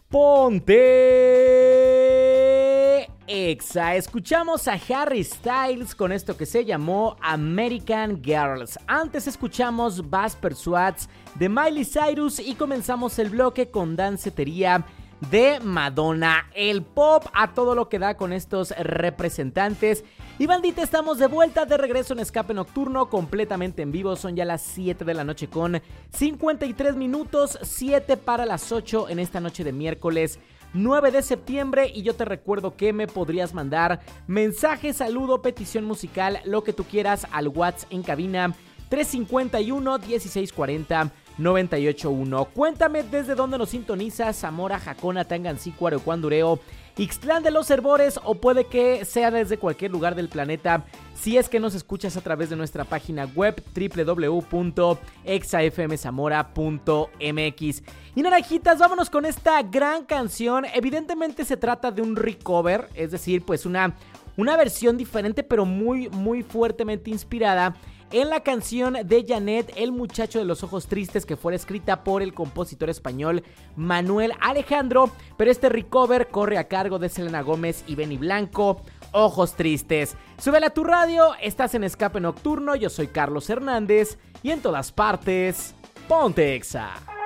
Ponte Exa. Escuchamos a Harry Styles con esto que se llamó American Girls. Antes escuchamos Bass Persuades de Miley Cyrus y comenzamos el bloque con Dancetería de Madonna. El pop a todo lo que da con estos representantes. Y bandita, estamos de vuelta, de regreso en Escape Nocturno, completamente en vivo. Son ya las 7 de la noche con 53 minutos, 7 para las 8 en esta noche de miércoles 9 de septiembre. Y yo te recuerdo que me podrías mandar mensaje, saludo, petición musical, lo que tú quieras al WhatsApp en cabina 351-1640-981. Cuéntame desde dónde nos sintonizas: Zamora, Jacona, Tangancícuaro, Cuandureo, Ixtlán de los Herbores, o puede que sea desde cualquier lugar del planeta, si es que nos escuchas a través de nuestra página web www.exafmzamora.mx. Y naranjitas, vámonos con esta gran canción. Evidentemente se trata de un recover, es decir, pues una versión diferente, pero muy fuertemente inspirada en la canción de Janet, El muchacho de los ojos tristes, que fue escrita por el compositor español Manuel Alejandro, pero este recover corre a cargo de Selena Gómez y Benny Blanco. Ojos tristes. Súbela a tu radio, estás en Escape Nocturno, yo soy Carlos Hernández y en todas partes, ponte Exa.